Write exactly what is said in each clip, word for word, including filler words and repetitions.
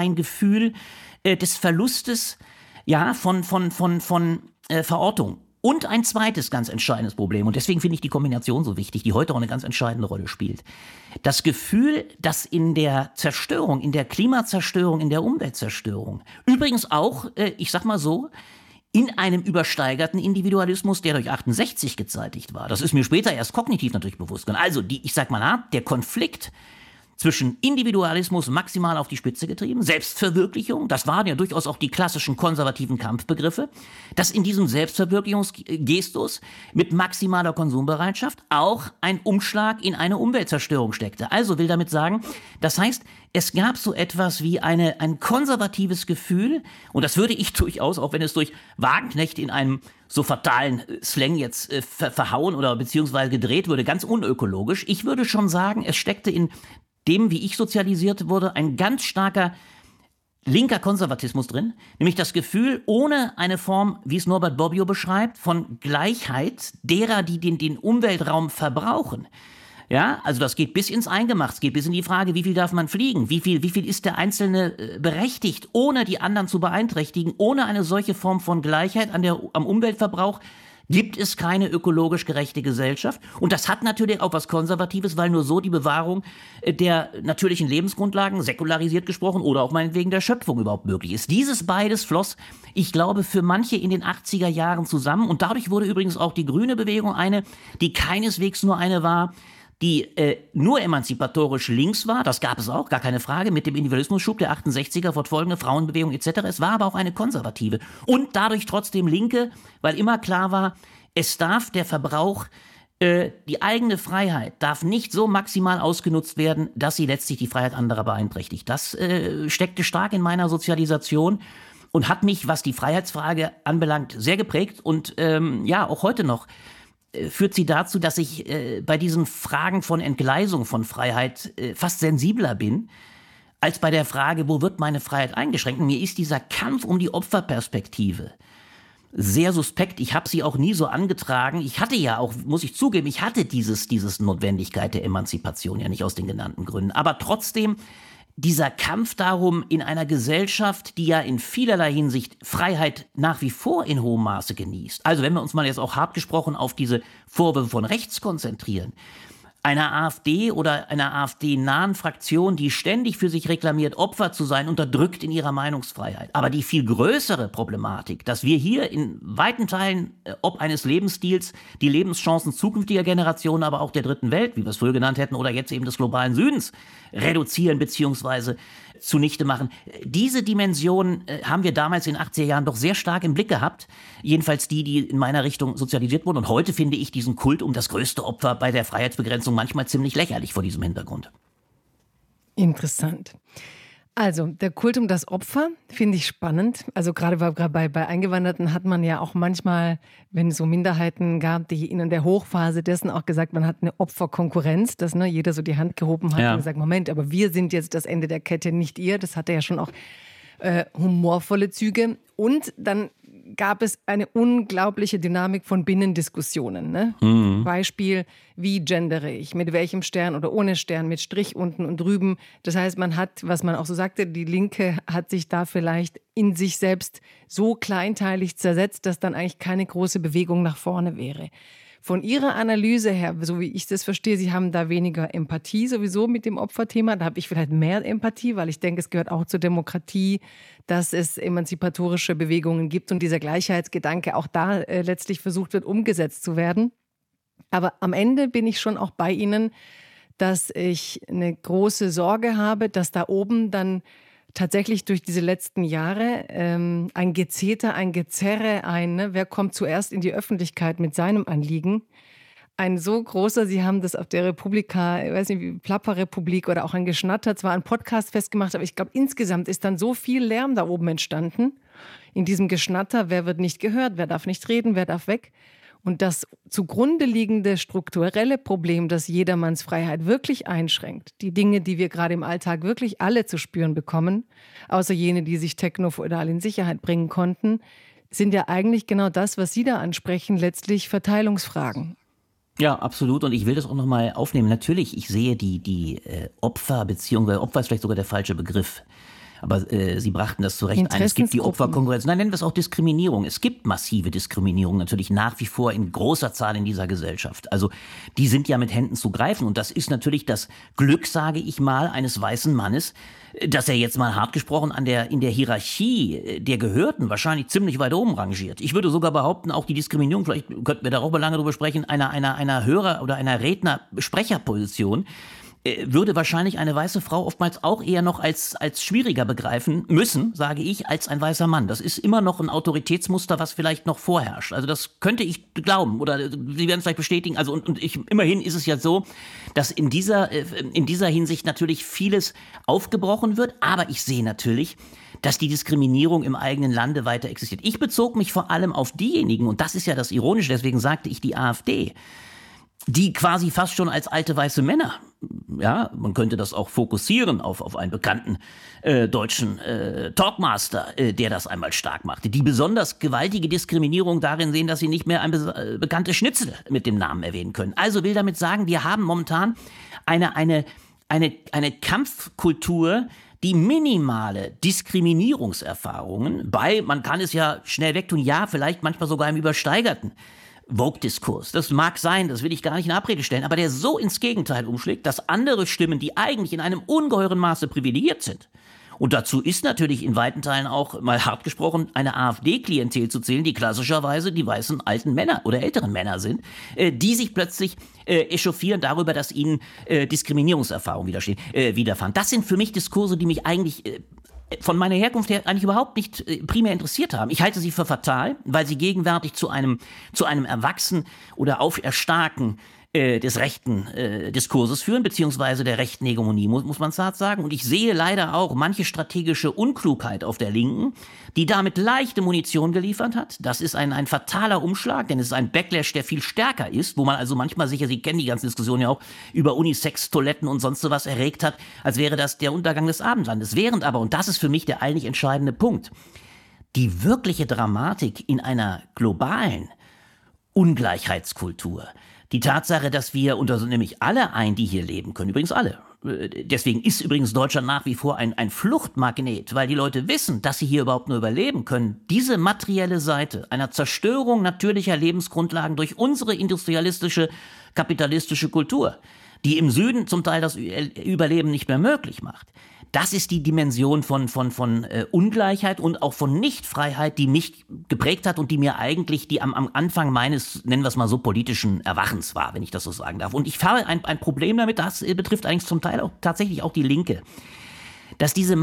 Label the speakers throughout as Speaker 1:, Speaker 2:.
Speaker 1: ein Gefühl äh, des Verlustes, ja, von, von, von, von äh, Verortung. Und ein zweites ganz entscheidendes Problem, und deswegen finde ich die Kombination so wichtig, die heute auch eine ganz entscheidende Rolle spielt. Das Gefühl, dass in der Zerstörung, in der Klimazerstörung, in der Umweltzerstörung, übrigens auch, äh, ich sag mal so, in einem übersteigerten Individualismus, der durch achtundsechzig gezeitigt war. Das ist mir später erst kognitiv natürlich bewusst geworden. Also, die, ich sag mal, der Konflikt zwischen Individualismus maximal auf die Spitze getrieben, Selbstverwirklichung, das waren ja durchaus auch die klassischen konservativen Kampfbegriffe, dass in diesem Selbstverwirklichungsgestus mit maximaler Konsumbereitschaft auch ein Umschlag in eine Umweltzerstörung steckte. Also will damit sagen, das heißt, es gab so etwas wie eine, ein konservatives Gefühl, und das würde ich durchaus, auch wenn es durch Wagenknecht in einem so fatalen Slang jetzt äh, ver- verhauen oder beziehungsweise gedreht würde, ganz unökologisch. Ich würde schon sagen, es steckte in dem, wie ich sozialisiert wurde, ein ganz starker linker Konservatismus drin, nämlich das Gefühl, ohne eine Form, wie es Norbert Bobbio beschreibt, von Gleichheit derer, die den, den Umweltraum verbrauchen. Ja, also das geht bis ins Eingemachte, es geht bis in die Frage, wie viel darf man fliegen, wie viel, wie viel ist der Einzelne äh, berechtigt, ohne die anderen zu beeinträchtigen, ohne eine solche Form von Gleichheit an der, am Umweltverbrauch, gibt es keine ökologisch gerechte Gesellschaft. Und das hat natürlich auch was Konservatives, weil nur so die Bewahrung der natürlichen Lebensgrundlagen, säkularisiert gesprochen, oder auch meinetwegen der Schöpfung überhaupt möglich ist. Dieses beides floss, ich glaube, für manche in den achtziger Jahren zusammen. Und dadurch wurde übrigens auch die grüne Bewegung eine, die keineswegs nur eine war, die äh, nur emanzipatorisch links war, das gab es auch, gar keine Frage, mit dem Individualismusschub der achtundsechziger, fortfolgende Frauenbewegung et cetera. Es war aber auch eine konservative und dadurch trotzdem linke, weil immer klar war, es darf der Verbrauch, äh, die eigene Freiheit darf nicht so maximal ausgenutzt werden, dass sie letztlich die Freiheit anderer beeinträchtigt. Das äh, steckte stark in meiner Sozialisation und hat mich, was die Freiheitsfrage anbelangt, sehr geprägt und ähm, ja, auch heute noch führt sie dazu, dass ich äh, bei diesen Fragen von Entgleisung von Freiheit äh, fast sensibler bin, als bei der Frage, wo wird meine Freiheit eingeschränkt? Und mir ist dieser Kampf um die Opferperspektive sehr suspekt. Ich habe sie auch nie so angetragen. Ich hatte ja auch, muss ich zugeben, ich hatte dieses, dieses Notwendigkeit der Emanzipation ja nicht aus den genannten Gründen. Aber trotzdem dieser Kampf darum, in einer Gesellschaft, die ja in vielerlei Hinsicht Freiheit nach wie vor in hohem Maße genießt. Also wenn wir uns mal jetzt auch hart gesprochen auf diese Vorwürfe von rechts konzentrieren, einer AfD oder einer AfD-nahen Fraktion, die ständig für sich reklamiert, Opfer zu sein, unterdrückt in ihrer Meinungsfreiheit. Aber die viel größere Problematik, dass wir hier in weiten Teilen, äh, ob eines Lebensstils, die Lebenschancen zukünftiger Generationen, aber auch der dritten Welt, wie wir es früher genannt hätten, oder jetzt eben des globalen Südens, reduzieren bzw. zunichte machen. Diese Dimension äh, haben wir damals in den achtziger Jahren doch sehr stark im Blick gehabt. Jedenfalls die, die in meiner Richtung sozialisiert wurden. Und heute finde ich diesen Kult um das größte Opfer bei der Freiheitsbegrenzung manchmal ziemlich lächerlich vor diesem Hintergrund.
Speaker 2: Interessant. Also, der Kult um das Opfer finde ich spannend. Also gerade bei, bei, bei Eingewanderten hat man ja auch manchmal, wenn es so Minderheiten gab, die in der Hochphase dessen auch gesagt, man hat eine Opferkonkurrenz, dass ne, jeder so die Hand gehoben hat ja. und gesagt, Moment, aber wir sind jetzt das Ende der Kette, nicht ihr. Das hatte ja schon auch äh, humorvolle Züge. Und dann gab es eine unglaubliche Dynamik von Binnendiskussionen. Ne? Mhm. Beispiel, wie gendere ich, mit welchem Stern oder ohne Stern, mit Strich unten und drüben. Das heißt, man hat, was man auch so sagte, die Linke hat sich da vielleicht in sich selbst so kleinteilig zersetzt, dass dann eigentlich keine große Bewegung nach vorne wäre. Von Ihrer Analyse her, so wie ich das verstehe, Sie haben da weniger Empathie sowieso mit dem Opferthema. Da habe ich vielleicht mehr Empathie, weil ich denke, es gehört auch zur Demokratie, dass es emanzipatorische Bewegungen gibt und dieser Gleichheitsgedanke auch da äh, letztlich versucht wird, umgesetzt zu werden. Aber am Ende bin ich schon auch bei Ihnen, dass ich eine große Sorge habe, dass da oben dann tatsächlich durch diese letzten Jahre ähm, ein Gezeter, ein Gezerre, ein, ne, wer kommt zuerst in die Öffentlichkeit mit seinem Anliegen, ein so großer, Sie haben das auf der Republika, ich weiß nicht, wie Plapperrepublik oder auch ein Geschnatter, zwar ein Podcast festgemacht, aber ich glaube, insgesamt ist dann so viel Lärm da oben entstanden, in diesem Geschnatter, wer wird nicht gehört, wer darf nicht reden, wer darf weg. Und das zugrunde liegende strukturelle Problem, das jedermanns Freiheit wirklich einschränkt, die Dinge, die wir gerade im Alltag wirklich alle zu spüren bekommen, außer jene, die sich technofeudal in Sicherheit bringen konnten, sind ja eigentlich genau das, was Sie da ansprechen, letztlich Verteilungsfragen.
Speaker 1: Ja, absolut. Und ich will das auch nochmal aufnehmen. Natürlich, ich sehe die, die äh, Opfer, beziehungsweise Opfer ist vielleicht sogar der falsche Begriff. aber äh, Sie brachten das zu Recht ein. Es gibt die Opferkonkurrenz. Nein, nennen wir es auch Diskriminierung. Es gibt massive Diskriminierung natürlich nach wie vor in großer Zahl in dieser Gesellschaft. Also die sind ja mit Händen zu greifen. Und das ist natürlich das Glück, sage ich mal, eines weißen Mannes, dass er jetzt mal hart gesprochen an der, in der Hierarchie der Gehörten wahrscheinlich ziemlich weit oben rangiert. Ich würde sogar behaupten, auch die Diskriminierung, vielleicht könnten wir darüber lange drüber sprechen, einer, einer, einer Hörer- oder einer Redner-Sprecherposition, würde wahrscheinlich eine weiße Frau oftmals auch eher noch als, als schwieriger begreifen müssen, sage ich, als ein weißer Mann. Das ist immer noch ein Autoritätsmuster, was vielleicht noch vorherrscht. Also das könnte ich glauben oder Sie werden es vielleicht bestätigen. Also und, und ich, immerhin ist es ja so, dass in dieser, in dieser Hinsicht natürlich vieles aufgebrochen wird. Aber ich sehe natürlich, dass die Diskriminierung im eigenen Lande weiter existiert. Ich bezog mich vor allem auf diejenigen, und das ist ja das Ironische, deswegen sagte ich die AfD, die quasi fast schon als alte weiße Männer, ja, man könnte das auch fokussieren auf, auf einen bekannten äh, deutschen äh, Talkmaster, äh, der das einmal stark machte, die besonders gewaltige Diskriminierung darin sehen, dass sie nicht mehr ein be- äh, bekanntes Schnitzel mit dem Namen erwähnen können. Also will damit sagen, wir haben momentan eine, eine, eine, eine Kampfkultur, die minimale Diskriminierungserfahrungen bei, man kann es ja schnell wegtun, ja, vielleicht manchmal sogar im übersteigerten Vogue-Diskurs. Das mag sein, das will ich gar nicht in Abrede stellen, aber der so ins Gegenteil umschlägt, dass andere Stimmen, die eigentlich in einem ungeheuren Maße privilegiert sind, und dazu ist natürlich in weiten Teilen auch, mal hart gesprochen, eine AfD-Klientel zu zählen, die klassischerweise die weißen alten Männer oder älteren Männer sind, äh, die sich plötzlich äh, echauffieren darüber, dass ihnen äh, Diskriminierungserfahrungen widerstehen, äh, widerfahren. Das sind für mich Diskurse, die mich eigentlich äh, von meiner Herkunft her eigentlich überhaupt nicht äh, primär interessiert haben. Ich halte sie für fatal, weil sie gegenwärtig zu einem, zu einem Erwachsen oder Auferstarken äh, des rechten äh, Diskurses führen, beziehungsweise der rechten Hegemonie, muss, muss man zart sagen. Und ich sehe leider auch manche strategische Unklugheit auf der Linken, die damit leichte Munition geliefert hat. Das ist ein, ein fataler Umschlag, denn es ist ein Backlash, der viel stärker ist, wo man also manchmal sicher, Sie kennen die ganze Diskussion ja auch, über Unisex-Toiletten und sonst sowas erregt hat, als wäre das der Untergang des Abendlandes. Während aber, und das ist für mich der eigentlich entscheidende Punkt, die wirkliche Dramatik in einer globalen Ungleichheitskultur, die Tatsache, dass wir, und da sind nämlich alle ein, die hier leben können, übrigens alle, deswegen ist übrigens Deutschland nach wie vor ein, ein Fluchtmagnet, weil die Leute wissen, dass sie hier überhaupt nur überleben können. Diese materielle Seite einer Zerstörung natürlicher Lebensgrundlagen durch unsere industrialistische, kapitalistische Kultur, die im Süden zum Teil das Überleben nicht mehr möglich macht. Das ist die Dimension von, von, von äh, Ungleichheit und auch von Nichtfreiheit, die mich geprägt hat und die mir eigentlich, die am, am Anfang meines, nennen wir es mal so, politischen Erwachens war, wenn ich das so sagen darf. Und ich habe ein, ein Problem damit, das äh, betrifft eigentlich zum Teil auch tatsächlich auch die Linke, dass diese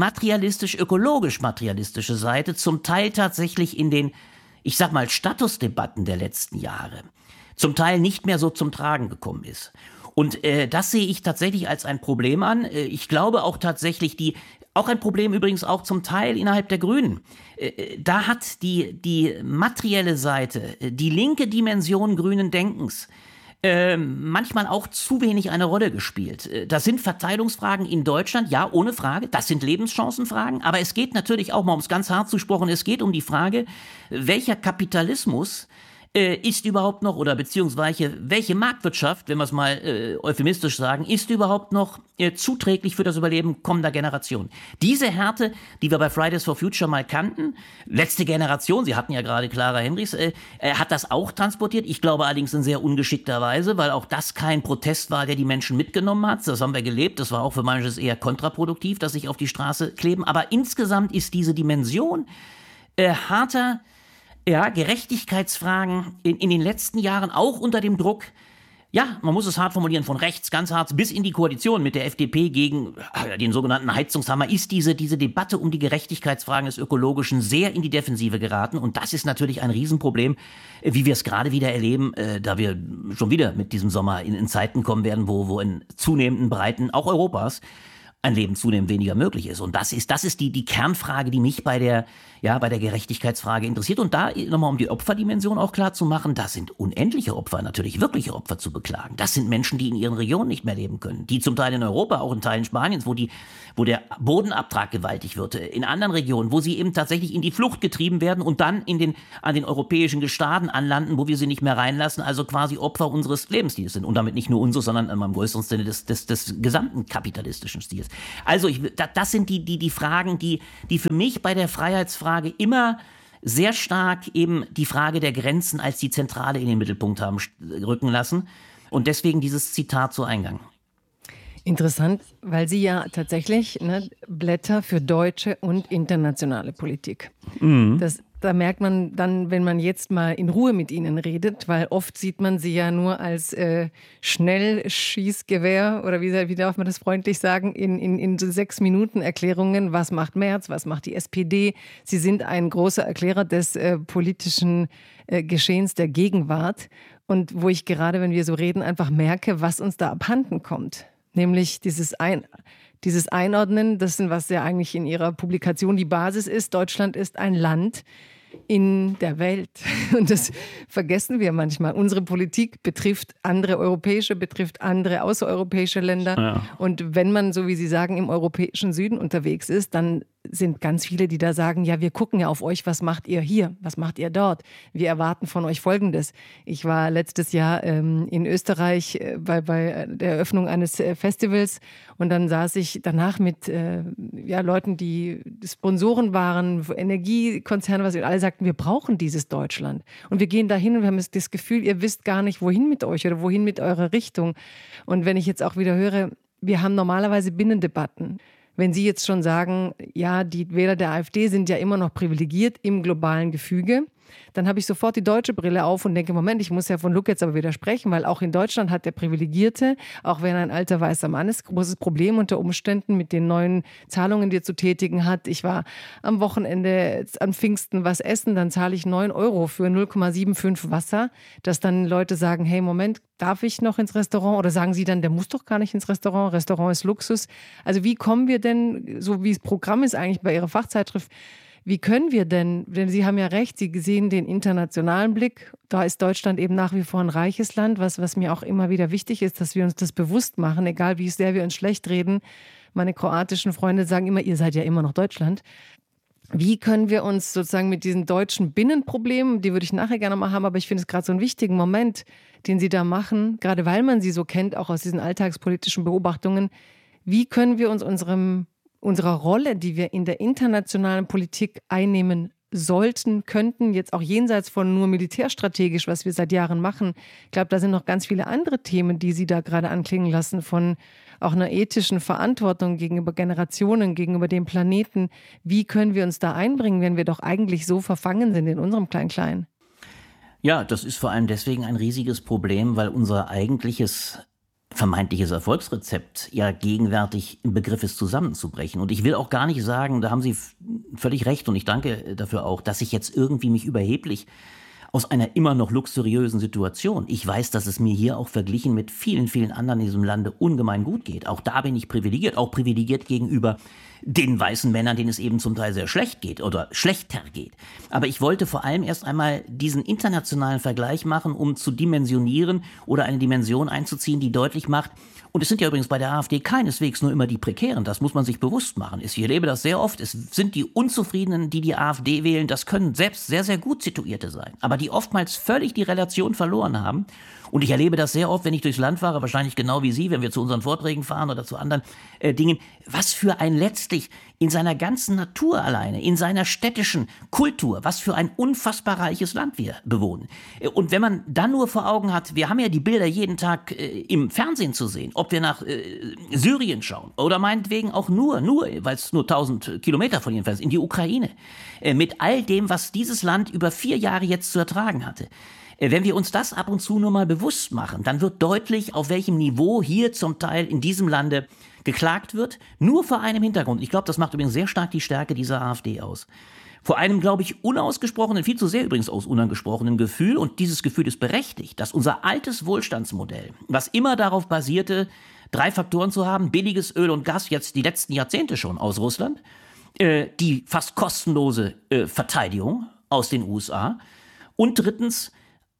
Speaker 1: materialistisch-ökologisch-materialistische Seite zum Teil tatsächlich in den, ich sag mal, Statusdebatten der letzten Jahre zum Teil nicht mehr so zum Tragen gekommen ist. Und äh, das sehe ich tatsächlich als ein Problem an. Äh, ich glaube auch tatsächlich, die auch ein Problem übrigens auch zum Teil innerhalb der Grünen. Äh, da hat die, die materielle Seite, die linke Dimension grünen Denkens, äh, manchmal auch zu wenig eine Rolle gespielt. Äh, das sind Verteilungsfragen in Deutschland, ja, ohne Frage. Das sind Lebenschancenfragen. Aber es geht natürlich auch mal, um es ganz hart zu sprechen, es geht um die Frage, welcher Kapitalismus Äh, ist überhaupt noch, oder beziehungsweise welche Marktwirtschaft, wenn wir es mal äh, euphemistisch sagen, ist überhaupt noch äh, zuträglich für das Überleben kommender Generationen. Diese Härte, die wir bei Fridays for Future mal kannten, letzte Generation, Sie hatten ja gerade Clara Henrichs, äh, äh, hat das auch transportiert. Ich glaube allerdings in sehr ungeschickter Weise, weil auch das kein Protest war, der die Menschen mitgenommen hat. Das haben wir gelebt. Das war auch für manches eher kontraproduktiv, dass sich auf die Straße kleben. Aber insgesamt ist diese Dimension äh, harter Ja, Gerechtigkeitsfragen in, in den letzten Jahren auch unter dem Druck, ja, man muss es hart formulieren, von rechts, ganz hart, bis in die Koalition mit der F D P gegen äh, den sogenannten Heizungshammer, ist diese, diese Debatte um die Gerechtigkeitsfragen des Ökologischen sehr in die Defensive geraten. Und das ist natürlich ein Riesenproblem, äh, wie wir es gerade wieder erleben, äh, da wir schon wieder mit diesem Sommer in, in Zeiten kommen werden, wo, wo in zunehmenden Breiten, auch Europas, ein Leben zunehmend weniger möglich ist. Und das ist, das ist die, die Kernfrage, die mich bei der, ja, bei der Gerechtigkeitsfrage interessiert. Und da nochmal, um die Opferdimension auch klar zu machen, da sind unendliche Opfer, natürlich wirkliche Opfer zu beklagen. Das sind Menschen, die in ihren Regionen nicht mehr leben können. Die zum Teil in Europa, auch in Teilen Spaniens, wo die, wo der Bodenabtrag gewaltig wird. In anderen Regionen, wo sie eben tatsächlich in die Flucht getrieben werden und dann in den, an den europäischen Gestaden anlanden, wo wir sie nicht mehr reinlassen, also quasi Opfer unseres Lebensstils sind. Und damit nicht nur unseres, sondern in einem größeren Sinne des, des, des gesamten kapitalistischen Stils. Also ich, das sind die, die, die Fragen, die, die für mich bei der Freiheitsfrage immer sehr stark eben die Frage der Grenzen als die Zentrale in den Mittelpunkt haben rücken lassen. Und deswegen dieses Zitat zu Eingang.
Speaker 2: Interessant, weil Sie ja tatsächlich ne, Blätter für deutsche und internationale Politik. Mhm. Das, da merkt man dann, wenn man jetzt mal in Ruhe mit Ihnen redet, weil oft sieht man Sie ja nur als äh, Schnellschießgewehr oder wie, wie darf man das freundlich sagen, in, in, in so sechs Minuten Erklärungen, was macht Merz, was macht die S P D. Sie sind ein großer Erklärer des äh, politischen äh, Geschehens der Gegenwart. Und wo ich gerade, wenn wir so reden, einfach merke, was uns da abhanden kommt. Nämlich dieses, Ein, dieses Einordnen, das ist, was ja eigentlich in Ihrer Publikation die Basis ist. Deutschland ist ein Land in der Welt. Und das vergessen wir manchmal. Unsere Politik betrifft andere europäische, betrifft andere außereuropäische Länder. Ja. Und wenn man, so wie Sie sagen, im europäischen Süden unterwegs ist, dann sind ganz viele, die da sagen, ja, wir gucken ja auf euch, was macht ihr hier, was macht ihr dort? Wir erwarten von euch Folgendes. Ich war letztes Jahr ähm, in Österreich äh, bei, bei der Eröffnung eines äh, Festivals und dann saß ich danach mit äh, ja, Leuten, die Sponsoren waren, Energiekonzerne, was alle sagten, wir brauchen dieses Deutschland. Und wir gehen dahin und wir haben das Gefühl, ihr wisst gar nicht, wohin mit euch oder wohin mit eurer Richtung. Und wenn ich jetzt auch wieder höre, wir haben normalerweise Binnendebatten. Wenn Sie jetzt schon sagen, ja, die Wähler der AfD sind ja immer noch privilegiert im globalen Gefüge, dann habe ich sofort die deutsche Brille auf und denke, Moment, ich muss ja von Luc jetzt aber widersprechen, weil auch in Deutschland hat der Privilegierte, auch wenn er ein alter weißer Mann ist, großes Problem unter Umständen mit den neuen Zahlungen, die er zu tätigen hat. Ich war am Wochenende an Pfingsten was essen, dann zahle ich neun Euro für null Komma fünfundsiebzig Wasser, dass dann Leute sagen, hey, Moment, darf ich noch ins Restaurant? Oder sagen sie dann, der muss doch gar nicht ins Restaurant, Restaurant ist Luxus. Also wie kommen wir denn, so wie das Programm ist eigentlich bei Ihrer Fachzeitschrift, wie können wir denn, denn Sie haben ja recht, Sie sehen den internationalen Blick, da ist Deutschland eben nach wie vor ein reiches Land, was, was mir auch immer wieder wichtig ist, dass wir uns das bewusst machen, egal wie sehr wir uns schlecht reden. Meine kroatischen Freunde sagen immer, ihr seid ja immer noch Deutschland. Wie können wir uns sozusagen mit diesen deutschen Binnenproblemen, die würde ich nachher gerne mal haben, aber ich finde es gerade so einen wichtigen Moment, den Sie da machen, gerade weil man Sie so kennt, auch aus diesen alltagspolitischen Beobachtungen, wie können wir uns unserem unserer Rolle, die wir in der internationalen Politik einnehmen sollten, könnten, jetzt auch jenseits von nur militärstrategisch, was wir seit Jahren machen. Ich glaube, da sind noch ganz viele andere Themen, die Sie da gerade anklingen lassen, von auch einer ethischen Verantwortung gegenüber Generationen, gegenüber dem Planeten. Wie können wir uns da einbringen, wenn wir doch eigentlich so verfangen sind in unserem Klein-Klein?
Speaker 1: Ja, das ist vor allem deswegen ein riesiges Problem, weil unser eigentliches vermeintliches Erfolgsrezept ja gegenwärtig im Begriff ist, zusammenzubrechen. Und ich will auch gar nicht sagen, da haben Sie völlig recht und ich danke dafür auch, dass ich jetzt irgendwie mich überheblich aus einer immer noch luxuriösen Situation. Ich weiß, dass es mir hier auch verglichen mit vielen, vielen anderen in diesem Lande ungemein gut geht. Auch da bin ich privilegiert, auch privilegiert gegenüber den weißen Männern, denen es eben zum Teil sehr schlecht geht oder schlechter geht. Aber ich wollte vor allem erst einmal diesen internationalen Vergleich machen, um zu dimensionieren oder eine Dimension einzuziehen, die deutlich macht, und es sind ja übrigens bei der AfD keineswegs nur immer die Prekären, das muss man sich bewusst machen. Ich erlebe das sehr oft, es sind die Unzufriedenen, die die AfD wählen, das können selbst sehr, sehr gut Situierte sein, aber die oftmals völlig die Relation verloren haben. Und ich erlebe das sehr oft, wenn ich durchs Land fahre, wahrscheinlich genau wie Sie, wenn wir zu unseren Vorträgen fahren oder zu anderen äh, Dingen, was für ein letztlich in seiner ganzen Natur alleine, in seiner städtischen Kultur, was für ein unfassbar reiches Land wir bewohnen. Und wenn man dann nur vor Augen hat, wir haben ja die Bilder jeden Tag äh, im Fernsehen zu sehen, ob wir nach äh, Syrien schauen oder meinetwegen auch nur, nur, weil es nur tausend Kilometer von hier entfernt ist, in die Ukraine, äh, mit all dem, was dieses Land über vier Jahre jetzt zu ertragen hatte. Wenn wir uns das ab und zu nur mal bewusst machen, dann wird deutlich, auf welchem Niveau hier zum Teil in diesem Lande geklagt wird, nur vor einem Hintergrund. Ich glaube, das macht übrigens sehr stark die Stärke dieser AfD aus. Vor einem, glaube ich, unausgesprochenen, viel zu sehr übrigens aus unangesprochenen Gefühl, und dieses Gefühl ist berechtigt, dass unser altes Wohlstandsmodell, was immer darauf basierte, drei Faktoren zu haben, billiges Öl und Gas, jetzt die letzten Jahrzehnte schon aus Russland, äh, die fast kostenlose äh, Verteidigung aus den U S A und drittens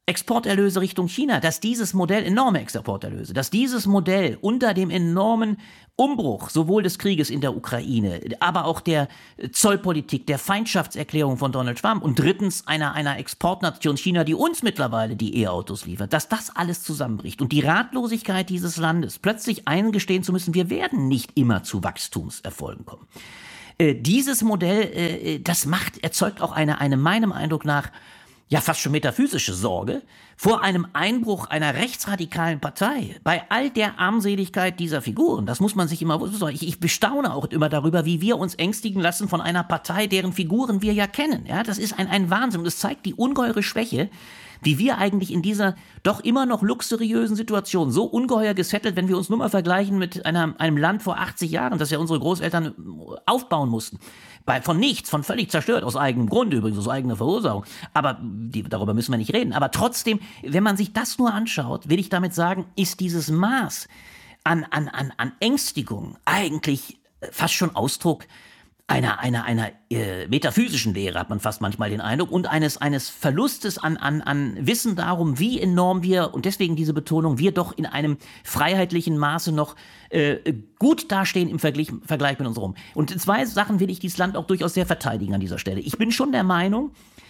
Speaker 1: Exporterlöse Richtung China, dass dieses Modell, enorme Exporterlöse, dass dieses Modell unter dem enormen Umbruch sowohl des Krieges in der Ukraine, aber auch der Zollpolitik, der Feindschaftserklärung von Donald Trump und drittens einer, einer Exportnation China, die uns mittlerweile die E-Autos liefert, dass das alles zusammenbricht und die Ratlosigkeit dieses Landes, plötzlich eingestehen zu müssen, wir werden nicht immer zu Wachstumserfolgen kommen. Äh, dieses Modell, äh, das macht, erzeugt auch eine, eine meinem Eindruck nach ja fast schon metaphysische Sorge vor einem Einbruch einer rechtsradikalen Partei. Bei all der Armseligkeit dieser Figuren, das muss man sich immer, ich, ich bestaune auch immer darüber, wie wir uns ängstigen lassen von einer Partei, deren Figuren wir ja kennen. Ja, das ist ein, ein Wahnsinn und es zeigt die ungeheure Schwäche, wie wir eigentlich in dieser doch immer noch luxuriösen Situation so ungeheuer gesettelt, wenn wir uns nur mal vergleichen mit einer, einem Land vor achtzig Jahren, das ja unsere Großeltern aufbauen mussten. Bei, von nichts, von völlig zerstört, aus eigenem Grund übrigens, aus eigener Verursachung. Aber die, darüber müssen wir nicht reden. Aber trotzdem, wenn man sich das nur anschaut, will ich damit sagen, ist dieses Maß an, an, an, an Ängstigung eigentlich fast schon Ausdruck einer, einer, einer äh, metaphysischen Lehre, hat man fast manchmal den Eindruck, und eines, eines Verlustes an, an, an Wissen darum, wie enorm wir, und deswegen diese Betonung, wir doch in einem freiheitlichen Maße noch äh, gut dastehen im Vergleich, Vergleich mit uns rum. Und in zwei Sachen will ich dieses Land auch durchaus sehr verteidigen an dieser Stelle. Ich bin schon der Meinung,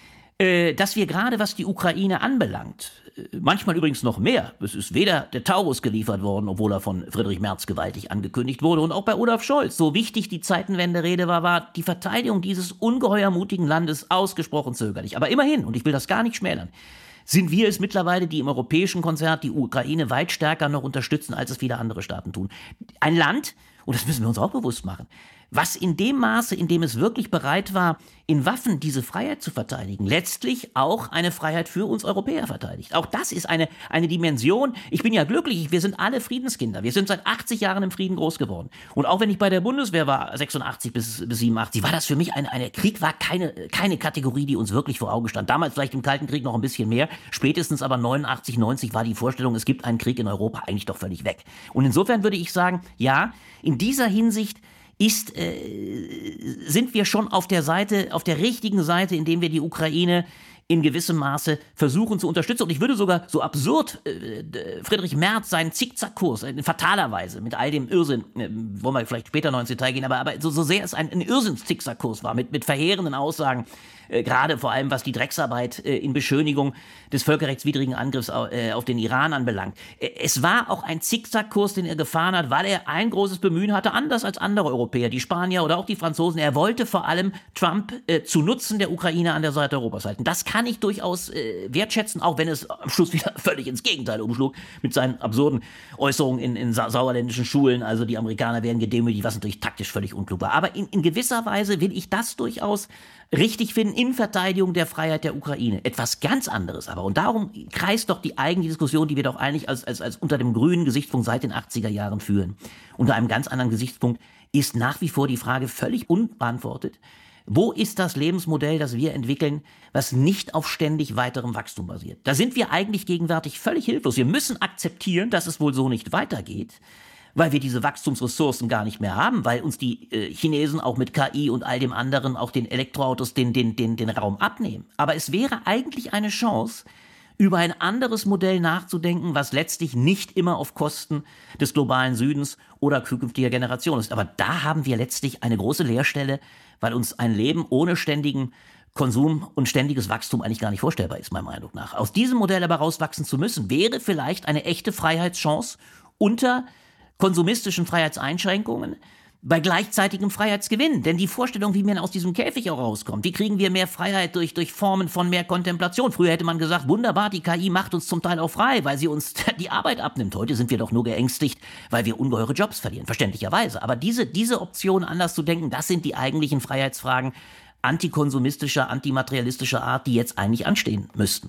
Speaker 1: äh, dass wir gerade, was die Ukraine anbelangt, manchmal übrigens noch mehr. Es ist weder der Taurus geliefert worden, obwohl er von Friedrich Merz gewaltig angekündigt wurde. Und auch bei Olaf Scholz, so wichtig die Zeitenwende-Rede war, war die Verteidigung dieses ungeheuer mutigen Landes ausgesprochen zögerlich. Aber immerhin, und ich will das gar nicht schmälern, sind wir es mittlerweile, die im europäischen Konzert die Ukraine weit stärker noch unterstützen, als es viele andere Staaten tun. Ein Land, und das müssen wir uns auch bewusst machen, was in dem Maße, in dem es wirklich bereit war, in Waffen diese Freiheit zu verteidigen, letztlich auch eine Freiheit für uns Europäer verteidigt. Auch das ist eine, eine Dimension. Ich bin ja glücklich, wir sind alle Friedenskinder. Wir sind seit achtzig Jahren im Frieden groß geworden. Und auch wenn ich bei der Bundeswehr war, sechsundachtzig bis, bis siebenundachtzig, war das für mich ein, eine, Krieg war keine, keine Kategorie, die uns wirklich vor Augen stand. Damals vielleicht im Kalten Krieg noch ein bisschen mehr, spätestens aber neunundachtzig, neunzig war die Vorstellung, es gibt einen Krieg in Europa eigentlich doch völlig weg. Und insofern würde ich sagen, ja, in dieser Hinsicht ist, äh, sind wir schon auf der Seite, auf der richtigen Seite, indem wir die Ukraine in gewissem Maße versuchen zu unterstützen. Und ich würde sogar so absurd äh, Friedrich Merz seinen Zickzackkurs, in fataler Weise, mit all dem Irrsinn, äh, wollen wir vielleicht später noch ins Detail gehen, aber, aber so, so sehr es ein, ein Irrsinns-Zickzackkurs war, mit, mit verheerenden Aussagen, äh, gerade vor allem was die Drecksarbeit äh, in Beschönigung des völkerrechtswidrigen Angriffs äh, auf den Iran anbelangt. Äh, es war auch ein Zickzackkurs, den er gefahren hat, weil er ein großes Bemühen hatte, anders als andere Europäer, die Spanier oder auch die Franzosen. Er wollte vor allem Trump äh, zu Nutzen der Ukraine an der Seite Europas halten. Das kann ich durchaus äh, wertschätzen, auch wenn es am Schluss wieder völlig ins Gegenteil umschlug mit seinen absurden Äußerungen in, in sa- sauerländischen Schulen. Also die Amerikaner werden gedemütigt, was natürlich taktisch völlig unklug war. Aber in, in gewisser Weise will ich das durchaus richtig finden in Verteidigung der Freiheit der Ukraine. Etwas ganz anderes aber. Und darum kreist doch die eigentliche Diskussion, die wir doch eigentlich als, als, als unter dem grünen Gesichtspunkt seit den achtziger Jahren führen. Unter einem ganz anderen Gesichtspunkt ist nach wie vor die Frage völlig unbeantwortet: Wo ist das Lebensmodell, das wir entwickeln, was nicht auf ständig weiterem Wachstum basiert? Da sind wir eigentlich gegenwärtig völlig hilflos. Wir müssen akzeptieren, dass es wohl so nicht weitergeht, weil wir diese Wachstumsressourcen gar nicht mehr haben, weil uns die äh, Chinesen auch mit K I und all dem anderen, auch den Elektroautos, den, den, den, den Raum abnehmen. Aber es wäre eigentlich eine Chance, über ein anderes Modell nachzudenken, was letztlich nicht immer auf Kosten des globalen Südens oder zukünftiger Generationen ist. Aber da haben wir letztlich eine große Leerstelle, weil uns ein Leben ohne ständigen Konsum und ständiges Wachstum eigentlich gar nicht vorstellbar ist, meinem Eindruck nach. Aus diesem Modell aber rauswachsen zu müssen, wäre vielleicht eine echte Freiheitschance unter konsumistischen Freiheitseinschränkungen bei gleichzeitigem Freiheitsgewinn. Denn die Vorstellung, wie man aus diesem Käfig auch rauskommt, wie kriegen wir mehr Freiheit durch, durch Formen von mehr Kontemplation? Früher hätte man gesagt, wunderbar, die K I macht uns zum Teil auch frei, weil sie uns die Arbeit abnimmt. Heute sind wir doch nur geängstigt, weil wir ungeheure Jobs verlieren, verständlicherweise. Aber diese, diese Option, anders zu denken, das sind die eigentlichen Freiheitsfragen antikonsumistischer, antimaterialistischer Art, die jetzt eigentlich anstehen müssten.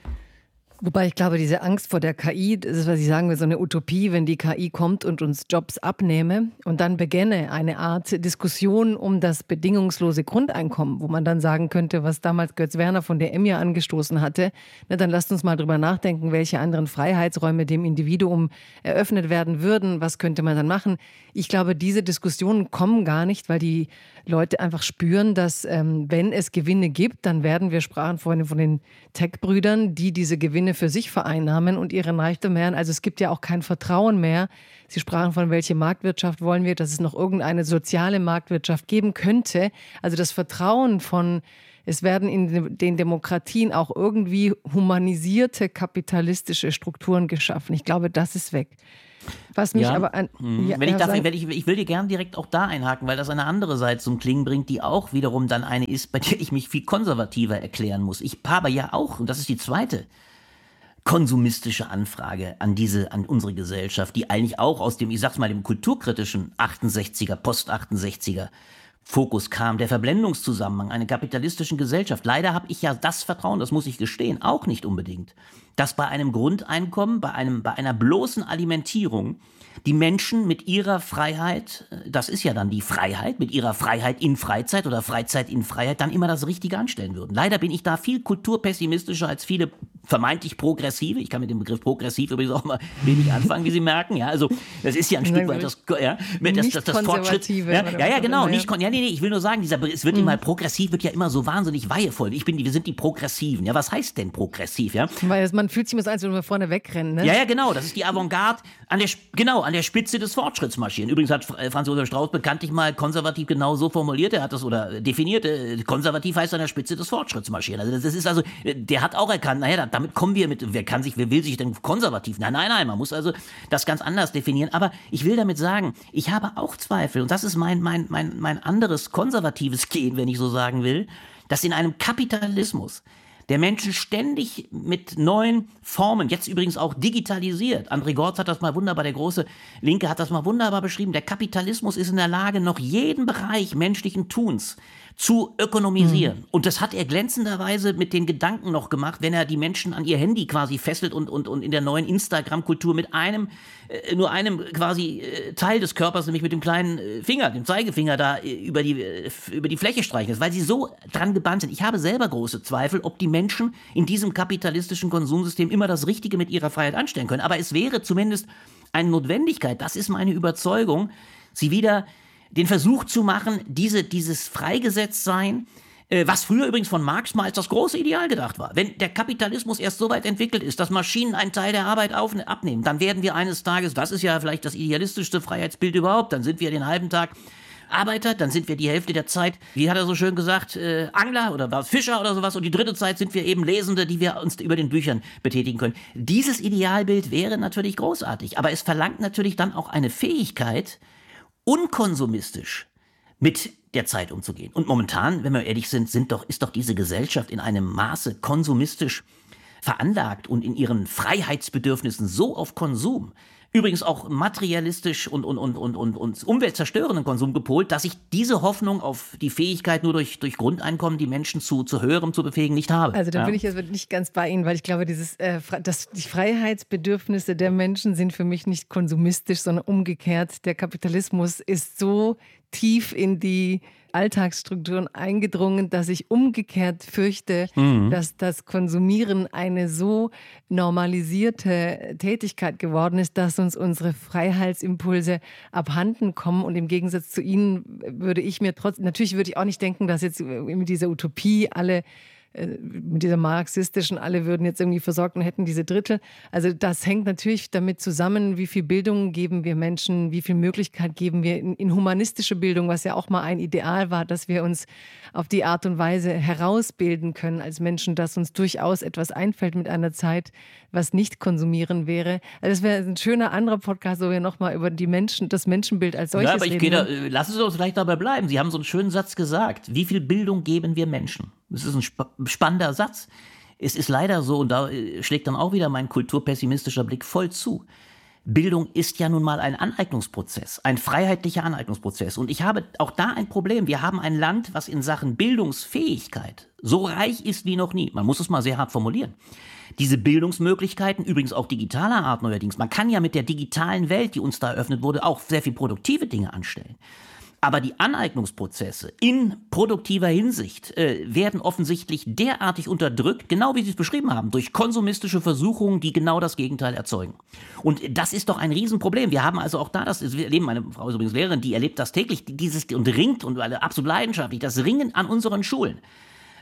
Speaker 2: Wobei ich glaube, diese Angst vor der K I, das ist, was ich sagen will, so eine Utopie, wenn die K I kommt und uns Jobs abnehme und dann beginne eine Art Diskussion um das bedingungslose Grundeinkommen, wo man dann sagen könnte, was damals Götz Werner von der E M ja angestoßen hatte, na, dann lasst uns mal drüber nachdenken, welche anderen Freiheitsräume dem Individuum eröffnet werden würden, was könnte man dann machen. Ich glaube, diese Diskussionen kommen gar nicht, weil die Leute einfach spüren, dass ähm, wenn es Gewinne gibt, dann werden, wir sprachen vorhin von den Tech-Brüdern, die diese Gewinne Gewinne für sich vereinnahmen und ihren Reichtum mehren. Also es gibt ja auch kein Vertrauen mehr. Sie sprachen von, welche Marktwirtschaft wollen wir, dass es noch irgendeine soziale Marktwirtschaft geben könnte. Also das Vertrauen von, es werden in den Demokratien auch irgendwie humanisierte kapitalistische Strukturen geschaffen. Ich glaube, das ist weg. Was mich
Speaker 1: ja,
Speaker 2: aber an,
Speaker 1: ja, wenn ich, darf, wenn ich, ich will dir gerne direkt auch da einhaken, weil das eine andere Seite zum Klingen bringt, die auch wiederum dann eine ist, bei der ich mich viel konservativer erklären muss. Ich habe ja auch, und das ist die zweite konsumistische Anfrage an diese, an unsere Gesellschaft, die eigentlich auch aus dem, ich sag's mal, dem kulturkritischen achtundsechziger, Post-achtundsechziger Fokus kam, der Verblendungszusammenhang einer kapitalistischen Gesellschaft. Leider habe ich ja das Vertrauen, das muss ich gestehen, auch nicht unbedingt, dass bei einem Grundeinkommen, bei einem, bei einer bloßen Alimentierung die Menschen mit ihrer Freiheit, das ist ja dann die Freiheit, mit ihrer Freiheit in Freizeit oder Freizeit in Freiheit dann immer das Richtige anstellen würden. Leider bin ich da viel kulturpessimistischer als viele vermeintlich Progressive. Ich kann mit dem Begriff progressiv übrigens auch mal wenig anfangen, wie Sie merken. Ja, also das ist ja ein Stück weit das, ja, das, das, das Fortschritt. Ja, ja, ja, genau. Nicht, ja, nee, nee, ich will nur sagen, dieser, es wird mhm. immer progressiv, wird ja immer so wahnsinnig weihevoll. Ich bin, wir sind die Progressiven. Ja, was heißt denn progressiv? Ja?
Speaker 2: Weil man fühlt sich immer so, als wenn wir vorne wegrennen. Ne?
Speaker 1: Ja, ja, genau. Das ist die Avantgarde an der, genau, an der Spitze des Fortschritts marschieren. Übrigens hat Franz Josef Strauß bekanntlich mal konservativ genau so formuliert. Er hat das oder definiert. Konservativ heißt an der Spitze des Fortschritts marschieren. Also das ist also, der hat auch erkannt, naja, damit kommen wir mit, wer kann sich, wer will sich denn konservativ? Nein, nein, nein, man muss also das ganz anders definieren. Aber ich will damit sagen, ich habe auch Zweifel, und das ist mein, mein, mein, mein anderes konservatives Gehen, wenn ich so sagen will, dass in einem Kapitalismus der Menschen ständig mit neuen Formen, jetzt übrigens auch digitalisiert. André Gortz hat das mal wunderbar, der große Linke hat das mal wunderbar beschrieben. Der Kapitalismus ist in der Lage, noch jeden Bereich menschlichen Tuns zu ökonomisieren. Mhm. Und das hat er glänzenderweise mit den Gedanken noch gemacht, wenn er die Menschen an ihr Handy quasi fesselt und, und, und in der neuen Instagram-Kultur mit einem, äh, nur einem quasi äh, Teil des Körpers, nämlich mit dem kleinen äh, Finger, dem Zeigefinger da äh, über, die, äh, über die Fläche streichen, weil sie so dran gebannt sind. Ich habe selber große Zweifel, ob die Menschen in diesem kapitalistischen Konsumsystem immer das Richtige mit ihrer Freiheit anstellen können. Aber es wäre zumindest eine Notwendigkeit, das ist meine Überzeugung, sie wieder den Versuch zu machen, diese, dieses Freigesetztsein, äh, was früher übrigens von Marx mal als das große Ideal gedacht war. Wenn der Kapitalismus erst so weit entwickelt ist, dass Maschinen einen Teil der Arbeit auf, abnehmen, dann werden wir eines Tages, das ist ja vielleicht das idealistischste Freiheitsbild überhaupt, dann sind wir den halben Tag Arbeiter, dann sind wir die Hälfte der Zeit, wie hat er so schön gesagt, äh, Angler oder was, Fischer oder sowas, und die dritte Zeit sind wir eben Lesende, die wir uns über den Büchern betätigen können. Dieses Idealbild wäre natürlich großartig, aber es verlangt natürlich dann auch eine Fähigkeit, unkonsumistisch mit der Zeit umzugehen. Und momentan, wenn wir ehrlich sind, sind doch, ist doch diese Gesellschaft in einem Maße konsumistisch veranlagt und in ihren Freiheitsbedürfnissen so auf Konsum, übrigens auch materialistisch und, und, und, und, und, und umweltzerstörenden Konsum gepolt, dass ich diese Hoffnung auf die Fähigkeit, nur durch, durch Grundeinkommen die Menschen zu, zu höherem zu befähigen, nicht habe.
Speaker 2: Also da
Speaker 1: ja.
Speaker 2: bin ich jetzt nicht ganz bei Ihnen, weil ich glaube, dieses, äh, das, die Freiheitsbedürfnisse der Menschen sind für mich nicht konsumistisch, sondern umgekehrt. Der Kapitalismus ist so tief in die Alltagsstrukturen eingedrungen, dass ich umgekehrt fürchte, mhm. dass das Konsumieren eine so normalisierte Tätigkeit geworden ist, dass uns unsere Freihetsimpulse abhanden kommen. Und im Gegensatz zu Ihnen würde ich mir trotzdem, natürlich würde ich auch nicht denken, dass jetzt mit dieser Utopie alle mit dieser marxistischen, alle würden jetzt irgendwie versorgt und hätten diese Drittel. Also das hängt natürlich damit zusammen, wie viel Bildung geben wir Menschen, wie viel Möglichkeit geben wir in, in humanistische Bildung, was ja auch mal ein Ideal war, dass wir uns auf die Art und Weise herausbilden können als Menschen, dass uns durchaus etwas einfällt mit einer Zeit, was nicht konsumieren wäre. Also das wäre ein schöner anderer Podcast, wo wir nochmal über die Menschen, das Menschenbild als solches
Speaker 1: reden. Ja, aber ich
Speaker 2: reden.
Speaker 1: gehe da, lassen Sie uns vielleicht dabei bleiben. Sie haben so einen schönen Satz gesagt. Wie viel Bildung geben wir Menschen? Das ist ein sp- spannender Satz. Es ist leider so, und da schlägt dann auch wieder mein kulturpessimistischer Blick voll zu. Bildung ist ja nun mal ein Aneignungsprozess, ein freiheitlicher Aneignungsprozess. Und ich habe auch da ein Problem. Wir haben ein Land, was in Sachen Bildungsfähigkeit so reich ist wie noch nie. Man muss es mal sehr hart formulieren. Diese Bildungsmöglichkeiten, übrigens auch digitaler Art neuerdings, man kann ja mit der digitalen Welt, die uns da eröffnet wurde, auch sehr viel produktive Dinge anstellen. Aber die Aneignungsprozesse in produktiver Hinsicht äh, werden offensichtlich derartig unterdrückt, genau wie Sie es beschrieben haben, durch konsumistische Versuchungen, die genau das Gegenteil erzeugen. Und das ist doch ein Riesenproblem. Wir haben also auch da, das wir erleben, meine Frau ist übrigens Lehrerin, die erlebt das täglich, dieses und ringt und absolut leidenschaftlich, das Ringen an unseren Schulen.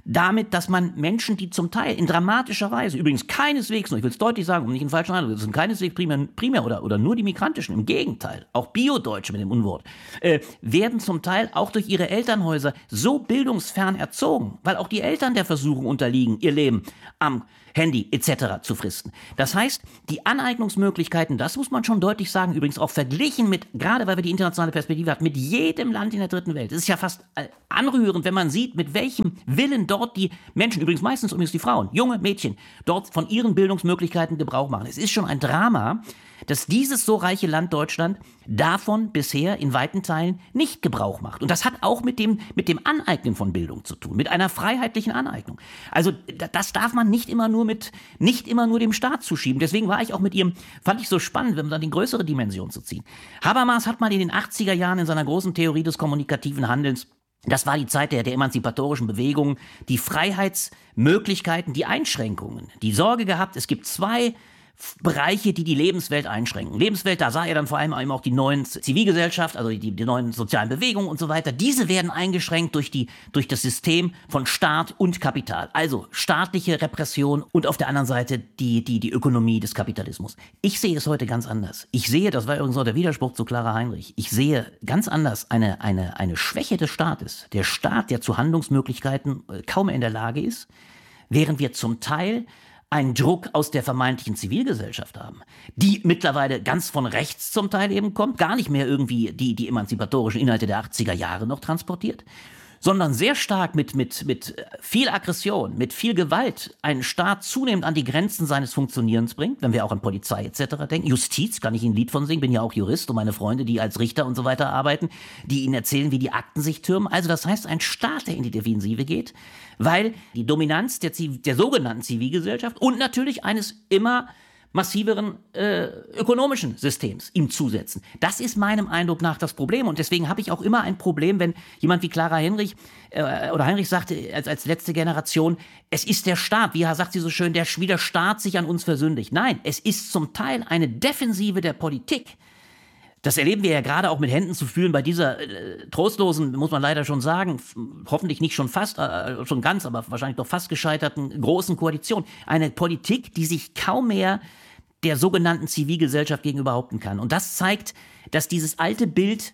Speaker 1: damit, dass man Menschen, die zum Teil in dramatischer Weise, übrigens keineswegs, nur ich will es deutlich sagen, um nicht einen falschen Eindruck, das sind keineswegs primär, primär oder, oder nur die migrantischen, im Gegenteil, auch Bio-Deutsche mit dem Unwort, äh, werden zum Teil auch durch ihre Elternhäuser so bildungsfern erzogen, weil auch die Eltern der Versuchung unterliegen, ihr Leben am Handy et cetera zu fristen. Das heißt, die Aneignungsmöglichkeiten, das muss man schon deutlich sagen, übrigens auch verglichen mit, gerade weil wir die internationale Perspektive haben, mit jedem Land in der dritten Welt. Es ist ja fast anrührend, wenn man sieht, mit welchem Willen dort die Menschen, übrigens meistens übrigens die Frauen, junge Mädchen, dort von ihren Bildungsmöglichkeiten Gebrauch machen. Es ist schon ein Drama, dass dieses so reiche Land Deutschland davon bisher in weiten Teilen nicht Gebrauch macht. Und das hat auch mit dem, mit dem Aneignen von Bildung zu tun, mit einer freiheitlichen Aneignung. Also das darf man nicht immer nur mit, nicht immer nur dem Staat zuschieben. Deswegen war ich auch mit ihrem, fand ich so spannend, wenn man dann die größere Dimension zu ziehen. Habermas hat mal in den achtziger Jahren in seiner großen Theorie des kommunikativen Handelns, das war die Zeit der, der emanzipatorischen Bewegung, die Freiheitsmöglichkeiten, die Einschränkungen, die Sorge gehabt, es gibt zwei Bereiche, die die Lebenswelt einschränken. Lebenswelt, da sah er dann vor allem auch die neuen Zivilgesellschaft, also die, die neuen sozialen Bewegungen und so weiter. Diese werden eingeschränkt durch, die, durch das System von Staat und Kapital. Also staatliche Repression und auf der anderen Seite die, die, die Ökonomie des Kapitalismus. Ich sehe es heute ganz anders. Ich sehe, das war übrigens auch der Widerspruch zu Clara Heinrich, ich sehe ganz anders eine, eine, eine Schwäche des Staates. Der Staat, der zu Handlungsmöglichkeiten kaum in der Lage ist, während wir zum Teil einen Druck aus der vermeintlichen Zivilgesellschaft haben, die mittlerweile ganz von rechts zum Teil eben kommt, gar nicht mehr irgendwie die, die emanzipatorischen Inhalte der achtziger Jahre noch transportiert, sondern sehr stark mit, mit, mit viel Aggression, mit viel Gewalt einen Staat zunehmend an die Grenzen seines Funktionierens bringt, wenn wir auch an Polizei et cetera denken. Justiz, kann ich Ihnen ein Lied von singen, bin ja auch Jurist und meine Freunde, die als Richter und so weiter arbeiten, die Ihnen erzählen, wie die Akten sich türmen. Also das heißt, ein Staat, der in die Defensive geht, weil die Dominanz der, der sogenannten Zivilgesellschaft und natürlich eines immer massiveren äh, ökonomischen Systems ihm zusetzen. Das ist meinem Eindruck nach das Problem und deswegen habe ich auch immer ein Problem, wenn jemand wie Clara Heinrich äh, oder Heinrich sagte als, als letzte Generation, es ist der Staat, wie sagt sie so schön, der, wie der Staat sich an uns versündigt. Nein, es ist zum Teil eine Defensive der Politik. Das erleben wir ja gerade auch mit Händen zu fühlen bei dieser äh, trostlosen, muss man leider schon sagen, f- hoffentlich nicht schon fast, äh, schon ganz, aber wahrscheinlich doch fast gescheiterten großen Koalition. Eine Politik, die sich kaum mehr der sogenannten Zivilgesellschaft gegenüber behaupten kann. Und das zeigt, dass dieses alte Bild,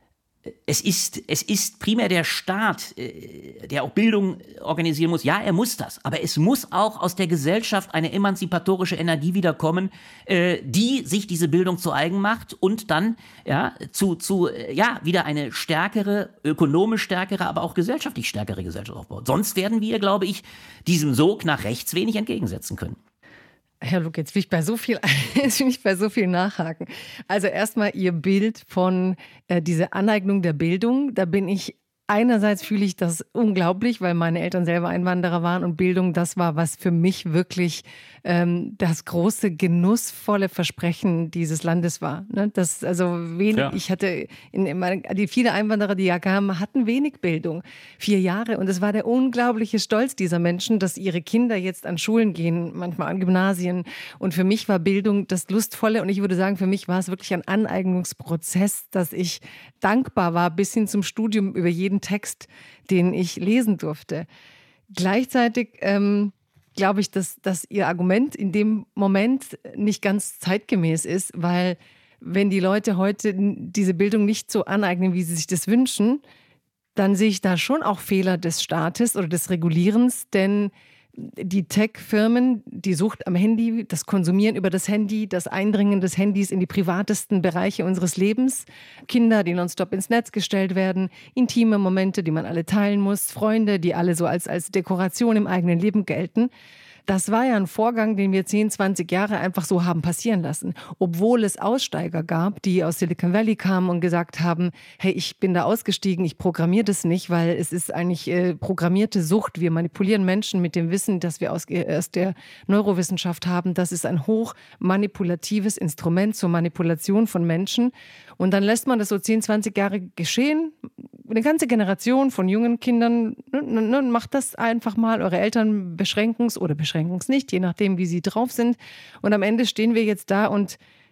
Speaker 1: es ist, es ist primär der Staat, äh, der auch Bildung organisieren muss. Ja, er muss das. Aber es muss auch aus der Gesellschaft eine emanzipatorische Energie wiederkommen, äh, die sich diese Bildung zu eigen macht und dann ja, zu, zu äh, ja, wieder eine stärkere, ökonomisch stärkere, aber auch gesellschaftlich stärkere Gesellschaft aufbaut. Sonst werden wir, glaube ich, diesem Sog nach rechts wenig entgegensetzen können.
Speaker 2: Herr Luke, jetzt will ich bei so viel, jetzt will ich bei so viel nachhaken. Also erstmal Ihr Bild von äh, dieser Aneignung der Bildung. Da bin ich, einerseits fühle ich das unglaublich, weil meine Eltern selber Einwanderer waren und Bildung, das war, was für mich wirklich ähm, das große, genussvolle Versprechen dieses Landes war. Ne? Das, also wenig, ja. Ich hatte, in, in meine, die viele Einwanderer, die ja kamen, hatten wenig Bildung. Vier Jahre. Und es war der unglaubliche Stolz dieser Menschen, dass ihre Kinder jetzt an Schulen gehen, manchmal an Gymnasien. Und für mich war Bildung das Lustvolle. Und ich würde sagen, für mich war es wirklich ein Aneignungsprozess, dass ich dankbar war, bis hin zum Studium über jeden Text, den ich lesen durfte. Gleichzeitig ähm, glaube ich, dass, dass Ihr Argument in dem Moment nicht ganz zeitgemäß ist, weil wenn die Leute heute diese Bildung nicht so aneignen, wie sie sich das wünschen, dann sehe ich da schon auch Fehler des Staates oder des Regulierens, denn die Tech-Firmen, die Sucht am Handy, das Konsumieren über das Handy, das Eindringen des Handys in die privatesten Bereiche unseres Lebens, Kinder, die nonstop ins Netz gestellt werden, intime Momente, die man alle teilen muss, Freunde, die alle so als, als Dekoration im eigenen Leben gelten. Das war ja ein Vorgang, den wir zehn, zwanzig Jahre einfach so haben passieren lassen. Obwohl es Aussteiger gab, die aus Silicon Valley kamen und gesagt haben, hey, ich bin da ausgestiegen, ich programmiere das nicht, weil es ist eigentlich äh, programmierte Sucht. Wir manipulieren Menschen mit dem Wissen, das wir aus, äh, aus der Neurowissenschaft haben. Das ist ein hoch manipulatives Instrument zur Manipulation von Menschen. Und dann lässt man das so zehn, zwanzig Jahre geschehen. Eine ganze Generation von jungen Kindern, ne, ne, macht das einfach mal. Eure Eltern beschränken es oder beschränken es nicht, je nachdem, wie sie drauf sind. Und am Ende stehen wir jetzt da und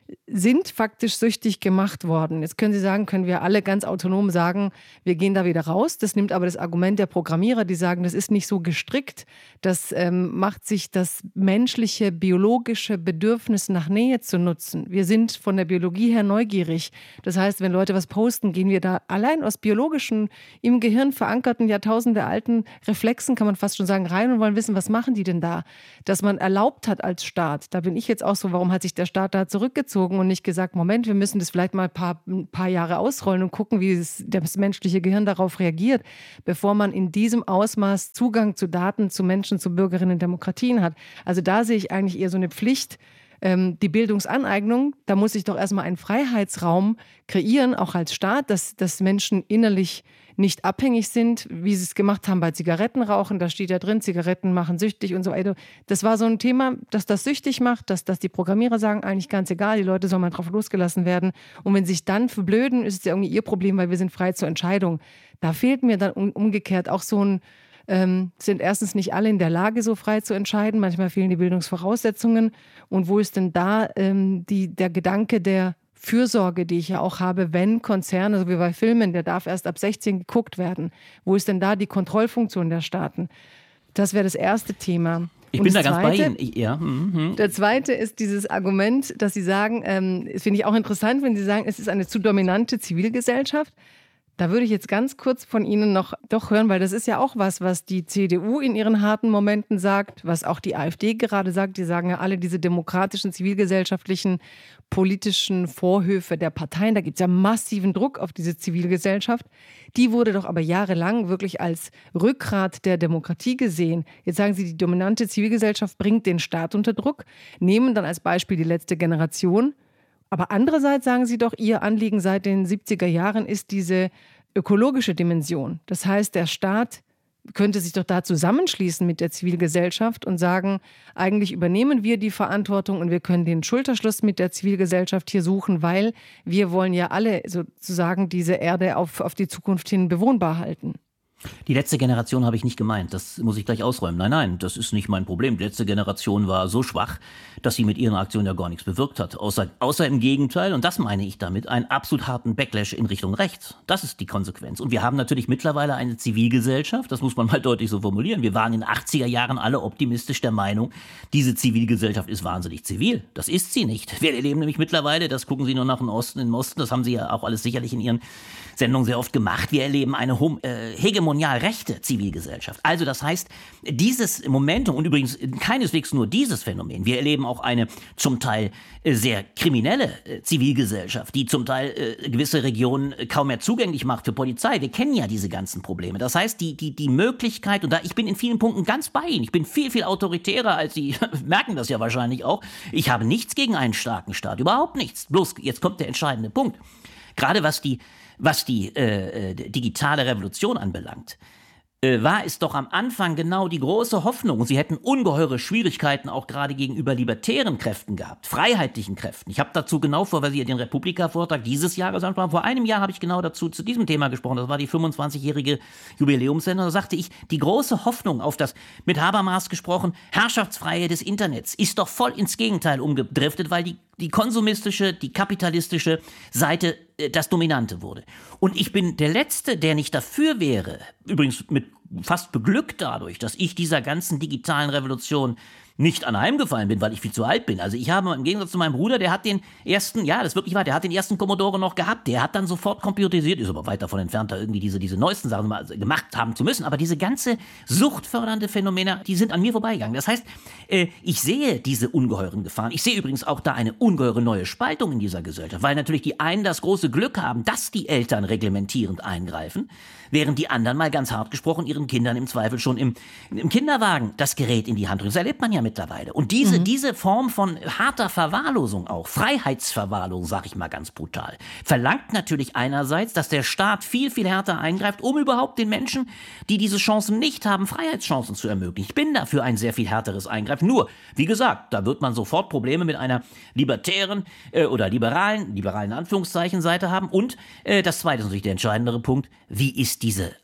Speaker 2: sind faktisch süchtig gemacht worden. Jetzt können Sie sagen, können wir alle ganz autonom sagen, wir gehen da wieder raus. Das nimmt aber das Argument der Programmierer, die sagen, das ist nicht so gestrickt. Das ähm, macht sich das menschliche, biologische Bedürfnis nach Nähe zu nutzen. Wir sind von der Biologie her neugierig. Das heißt, wenn Leute was posten, gehen wir da allein aus biologischen, im Gehirn verankerten, Jahrtausende alten Reflexen, kann man fast schon sagen, rein und wollen wissen, was machen die denn da? Dass man erlaubt hat als Staat, da bin ich jetzt auch so, warum hat sich der Staat da zurückgezogen und nicht gesagt, Moment, wir müssen das vielleicht mal ein paar, ein paar Jahre ausrollen und gucken, wie das, das menschliche Gehirn darauf reagiert, bevor man in diesem Ausmaß Zugang zu Daten, zu Menschen, zu Bürgerinnen und Demokratien hat. Also da sehe ich eigentlich eher so eine Pflicht, ähm, die Bildungsaneignung, da muss ich doch erstmal einen Freiheitsraum kreieren, auch als Staat, dass, dass Menschen innerlich nicht abhängig sind, wie sie es gemacht haben bei Zigarettenrauchen. Da steht ja drin, Zigaretten machen süchtig und so weiter. Das war so ein Thema, dass das süchtig macht, dass, dass die Programmierer sagen, eigentlich ganz egal, die Leute sollen mal drauf losgelassen werden. Und wenn sie sich dann verblöden, ist es ja irgendwie ihr Problem, weil wir sind frei zur Entscheidung. Da fehlt mir dann umgekehrt auch so ein, ähm, sind erstens nicht alle in der Lage, so frei zu entscheiden. Manchmal fehlen die Bildungsvoraussetzungen. Und wo ist denn da ähm, die, der Gedanke der Fürsorge, die ich ja auch habe, wenn Konzerne, so wie bei Filmen, der darf erst ab sechzehn geguckt werden. Wo ist denn da die Kontrollfunktion der Staaten? Das wäre das erste Thema.
Speaker 1: Ich
Speaker 2: Und
Speaker 1: bin da
Speaker 2: das
Speaker 1: ganz bei
Speaker 2: Zweite-
Speaker 1: Ihnen. Ich, ja. mhm.
Speaker 2: Der zweite ist dieses Argument, dass Sie sagen, ähm, das finde ich auch interessant, wenn Sie sagen, es ist eine zu dominante Zivilgesellschaft. Da würde ich jetzt ganz kurz von Ihnen noch doch hören, weil das ist ja auch was, was die C D U in ihren harten Momenten sagt, was auch die AfD gerade sagt. Die sagen ja alle diese demokratischen, zivilgesellschaftlichen, politischen Vorhöfe der Parteien. Da gibt es ja massiven Druck auf diese Zivilgesellschaft. Die wurde doch aber jahrelang wirklich als Rückgrat der Demokratie gesehen. Jetzt sagen Sie, die dominante Zivilgesellschaft bringt den Staat unter Druck, nehmen dann als Beispiel die letzte Generation. Aber andererseits sagen Sie doch, Ihr Anliegen seit den siebziger Jahren ist diese ökologische Dimension. Das heißt, der Staat könnte sich doch da zusammenschließen mit der Zivilgesellschaft und sagen, eigentlich übernehmen wir die Verantwortung und wir können den Schulterschluss mit der Zivilgesellschaft hier suchen, weil wir wollen ja alle sozusagen diese Erde auf, auf die Zukunft hin bewohnbar halten.
Speaker 1: Die letzte Generation habe ich nicht gemeint, das muss ich gleich ausräumen. Nein, nein, das ist nicht mein Problem. Die letzte Generation war so schwach, dass sie mit ihrer Aktion ja gar nichts bewirkt hat. Außer, außer im Gegenteil, und das meine ich damit, einen absolut harten Backlash in Richtung rechts. Das ist die Konsequenz. Und wir haben natürlich mittlerweile eine Zivilgesellschaft, das muss man mal deutlich so formulieren. Wir waren in den achtziger Jahren alle optimistisch der Meinung, diese Zivilgesellschaft ist wahnsinnig zivil. Das ist sie nicht. Wir erleben nämlich mittlerweile, das gucken Sie nur nach dem Osten, im Osten, das haben Sie ja auch alles sicherlich in Ihren Sendungen sehr oft gemacht. Wir erleben eine hom- äh, hegemonial rechte Zivilgesellschaft. Also das heißt, dieses Momentum und übrigens keineswegs nur dieses Phänomen, wir erleben auch eine zum Teil äh, sehr kriminelle äh, Zivilgesellschaft, die zum Teil äh, gewisse Regionen äh, kaum mehr zugänglich macht für Polizei. Wir kennen ja diese ganzen Probleme. Das heißt, die, die, die Möglichkeit, und da ich bin in vielen Punkten ganz bei Ihnen, ich bin viel, viel autoritärer als Sie, merken das ja wahrscheinlich auch. Ich habe nichts gegen einen starken Staat, überhaupt nichts. Bloß, jetzt kommt der entscheidende Punkt. Gerade was die Was die äh, digitale Revolution anbelangt, äh, war es doch am Anfang genau die große Hoffnung. Und sie hätten ungeheure Schwierigkeiten auch gerade gegenüber libertären Kräften gehabt, freiheitlichen Kräften. Ich habe dazu genau vor, weil Sie ja den Republika-Vortrag dieses Jahres ansprachen, vor einem Jahr habe ich genau dazu zu diesem Thema gesprochen. Das war die fünfundzwanzigjährige Jubiläumssendung. Da sagte ich, die große Hoffnung auf das, mit Habermas gesprochen, Herrschaftsfreie des Internets ist doch voll ins Gegenteil umgedriftet, weil die die konsumistische, die kapitalistische Seite äh, das Dominante wurde. Und ich bin der Letzte, der nicht dafür wäre, übrigens mit fast beglückt dadurch, dass ich dieser ganzen digitalen Revolution nicht anheimgefallen bin, weil ich viel zu alt bin. Also ich habe im Gegensatz zu meinem Bruder, der hat den ersten, ja, das ist wirklich wahr, der hat den ersten Commodore noch gehabt, der hat dann sofort computerisiert, ist aber weit davon entfernt, da irgendwie diese, diese neuesten Sachen mal gemacht haben zu müssen, aber diese ganze suchtfördernde Phänomene, die sind an mir vorbeigegangen. Das heißt, äh, ich sehe diese ungeheuren Gefahren. Ich sehe übrigens auch da eine ungeheure neue Spaltung in dieser Gesellschaft, weil natürlich die einen das große Glück haben, dass die Eltern reglementierend eingreifen, während die anderen mal ganz hart gesprochen ihren Kindern im Zweifel schon im, im Kinderwagen das Gerät in die Hand drücken. Das erlebt man ja mittlerweile. Und diese, mhm. diese Form von harter Verwahrlosung auch, Freiheitsverwahrlosung, sag ich mal ganz brutal, verlangt natürlich einerseits, dass der Staat viel, viel härter eingreift, um überhaupt den Menschen, die diese Chancen nicht haben, Freiheitschancen zu ermöglichen. Ich bin dafür ein sehr viel härteres Eingreifen. Nur, wie gesagt, da wird man sofort Probleme mit einer libertären äh, oder liberalen, liberalen Anführungszeichen Seite haben. Und äh, das zweite ist natürlich der entscheidendere Punkt, wie ist diese